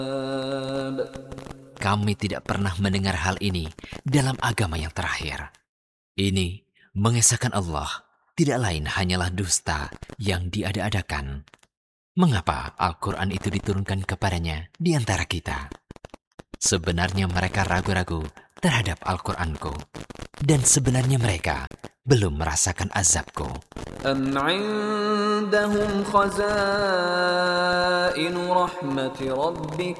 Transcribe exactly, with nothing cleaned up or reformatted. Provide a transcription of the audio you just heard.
Kami tidak pernah mendengar hal ini dalam agama yang terakhir. Ini mengesahkan Allah, tidak lain hanyalah dusta yang diada-adakan. Mengapa Al-Quran itu diturunkan kepadanya di antara kita? Sebenarnya mereka ragu-ragu terhadap Al-Quranku. Dan sebenarnya mereka belum merasakan azabku. أم عندهم خزائن رحمة ربك